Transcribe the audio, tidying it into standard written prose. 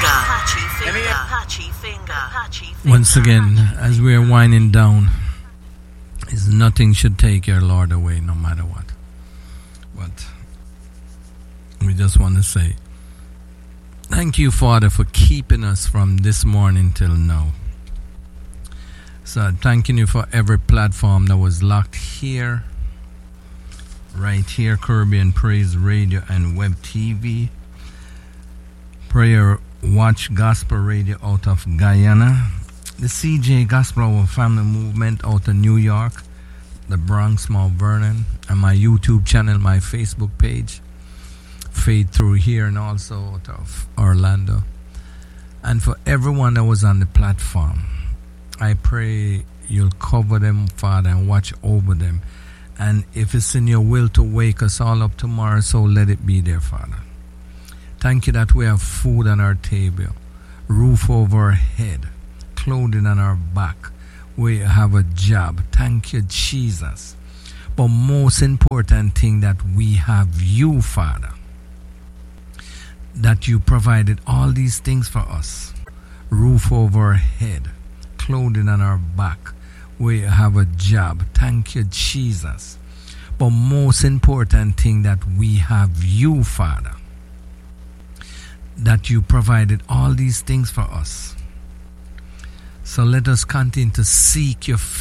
Once again, as we are winding down, is nothing should take your Lord away, no matter what. But we just want to say, thank you, Father, for keeping us from this morning till now. So thanking you for every platform that was locked here, right here, Caribbean Praise Radio and Web TV, Prayer Watch Gospel Radio out of Guyana, the CJ Gospel Our Family Movement out of New York, the Bronx, Mount Vernon, and my YouTube channel, my Facebook page, Faith Through Here, and also out of Orlando. And for everyone that was on the platform, I pray you'll cover them, Father, and watch over them. And if it's in your will to wake us all up tomorrow, so let it be there, Father. Thank you that we have food on our table, roof over our head, clothing on our back. We have a job. Thank you, Jesus. But most important thing, that we have you, Father. That you provided all these things for us. Roof over our head, clothing on our back. We have a job. Thank you, Jesus. But most important thing, that we have you, Father. That you provided all these things for us. So let us continue to seek your